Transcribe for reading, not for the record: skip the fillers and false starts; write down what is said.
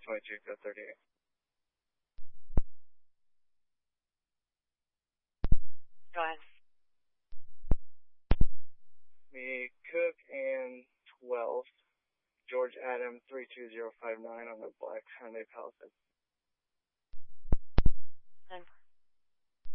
22, code 38. Go ahead. Me, Cook and 12, George Adam 32059 on the black Hyundai Palisade. 10.